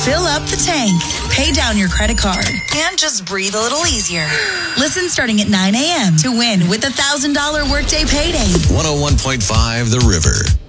Fill up the tank, pay down your credit card, and just breathe a little easier. Listen starting at 9 a.m. to win with the $1,000 Workday Payday. 101.5 The River.